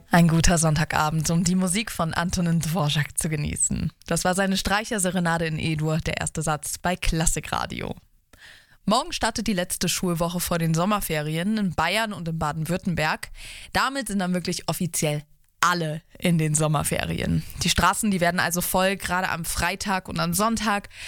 Ein guter Sonntagabend, um die Musik von Antonín Dvořák zu genießen. Das war seine Streicherserenade in E-Dur, der erste Satz bei Klassikradio. Morgen startet die letzte Schulwoche vor den Sommerferien in Bayern und in Baden-Württemberg. Damit sind dann wirklich offiziell alle in den Sommerferien. Die Straßen, die werden also voll, gerade am Freitag und am Sonntag.